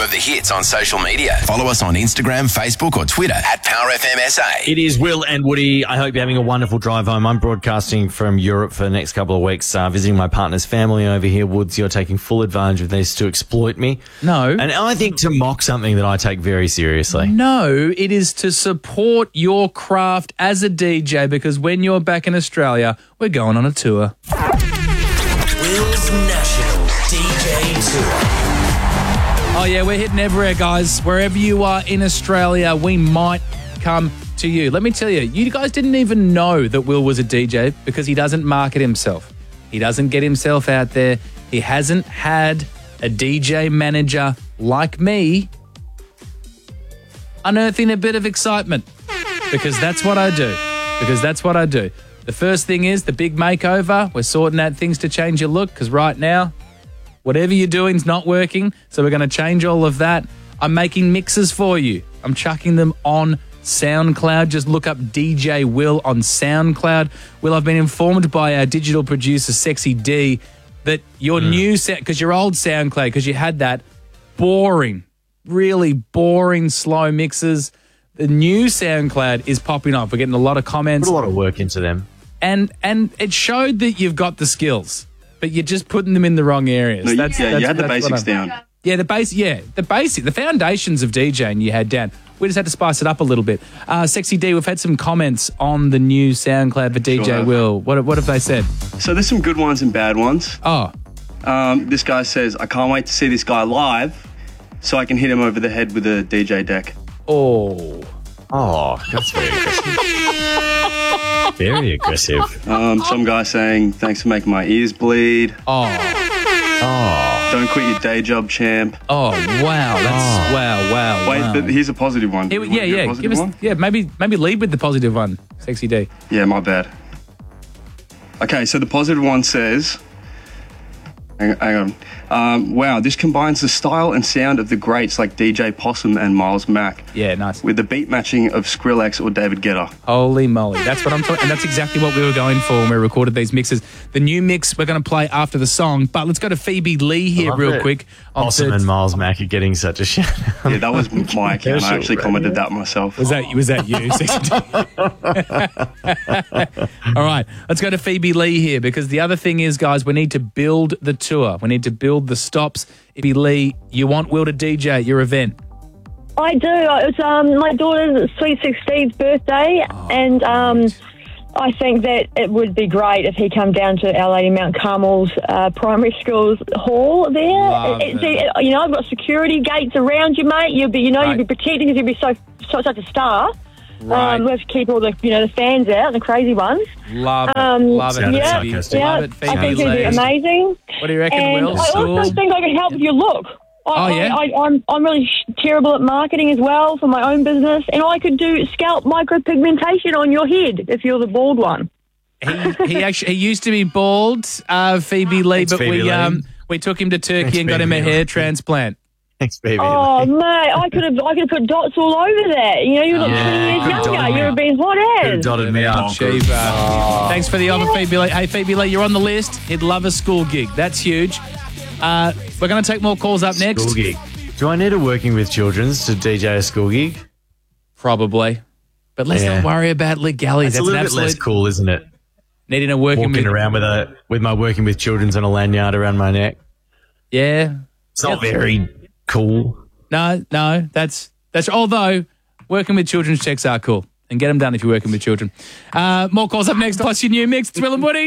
of the hits on social media. Follow us on Instagram, Facebook or Twitter at Power FM SA. It is Will and Woody. I hope you're having a wonderful drive home. I'm broadcasting from Europe for the next couple of weeks, visiting my partner's family over here. Woods, you're taking full advantage of this to exploit me. No. And I think to mock something that I take very seriously. No, it is to support your craft as a DJ, because when you're back in Australia, we're going on a tour. Will's National DJ Tour. Oh, yeah, we're hitting everywhere, guys. Wherever you are in Australia, we might come to you. Let me tell you, you guys didn't even know that Will was a DJ because he doesn't market himself. He doesn't get himself out there. He hasn't had a DJ manager like me unearthing a bit of excitement, because that's what I do. The first thing is the big makeover. We're sorting out things to change your look, because right now, whatever you're doing is not working, so we're going to change all of that. I'm making mixes for you. I'm chucking them on SoundCloud. Just look up DJ Will on SoundCloud. Will, I've been informed by our digital producer, Sexy D, that your new set, because your old SoundCloud, because you had that boring, really boring, slow mixes, the new SoundCloud is popping up. We're getting a lot of comments. Put a lot of work into them. And it showed that you've got the skills, but you're just putting them in the wrong areas. No, you had the basics down. Yeah, the foundations of DJing you had down. We just had to spice it up a little bit. Sexy D, we've had some comments on the new SoundCloud for DJ Sure. Will. What have they said? So there's some good ones and bad ones. Oh, This guy says, I can't wait to see this guy live so I can hit him over the head with a DJ deck. oh, That's very aggressive. Very aggressive. Some guy saying, thanks for making my ears bleed. oh, Don't quit your day job, champ. wow! That's wow. Wait, but here's a positive one. Yeah. You want to do a positive Give us, one? yeah, maybe lead with the positive one, Sexy D. Yeah, my bad. Okay, so the positive one says, hang on. Wow, this combines the style and sound of the greats like DJ Possum and Miles Mack Yeah, nice. with the beat matching of Skrillex or David Guetta. Holy moly. That's what I'm talking, and that's exactly what we were going for when we recorded these mixes. The new mix we're going to play after the song, but let's go to Phoebe Lee here real quick. Possum and Miles Mack are getting such a shout out. Yeah, that was my account. I actually commented that myself. Was that you? All right, let's go to Phoebe Lee here, because the other thing is, guys, we need to build the tour. We need to build the stops. Phoebe Lee, you want Will to DJ at your event? I do. It's my daughter's sweet 16th birthday, and I think that it would be great if he come down to Our Lady Mount Carmel's primary school's hall there. Love it. I've got security gates around you, mate. You'd be protecting, because you'd be such a star. Right. We have to keep all the the fans out, the crazy ones. Love it. Love it. Yeah, Phoebe. yeah. Love it, I think Phoebe it'd be Lee. amazing. What do you reckon, And Will? I also think I can help with your look. I'm really terrible at marketing as well for my own business, and I could do scalp micropigmentation on your head if you're the bald one. He used to be bald, Phoebe Lee, but Phoebe Lee. we took him to Turkey and got him a hair transplant. Thanks, baby. Oh mate, I could have put dots all over that. You look 20 years younger. You would have been hot as. Dotted me out. Thanks for the offer, Phoebe Lee. Hey, Phoebe Lee, you're on the list. He'd love a school gig. That's huge. We're going to take more calls up next. School gig. Do I need a Working with Children's to DJ a school gig? Probably. But let's not worry about legalities. It's a little bit less cool, isn't it? Needing a walking around with my Working with Children's on a lanyard around my neck. Yeah. It's not very cool. No, that's although working with children's checks are cool, and get them done if you're working with children. More calls up next, plus your new mix. It's Will and Woody.